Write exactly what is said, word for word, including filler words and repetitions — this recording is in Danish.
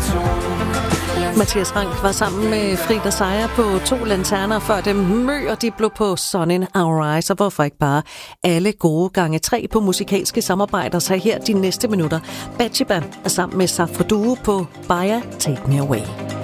Mathias Rank var sammen med Frida Seier på To Lanterner, før dem Mø og Diplo på Sun in Our Eyes, og hvorfor ikke bare alle gode gange tre på musikalske samarbejder, så her de næste minutter. Batshiba er sammen med Safra Duo på Baya Take Me Away.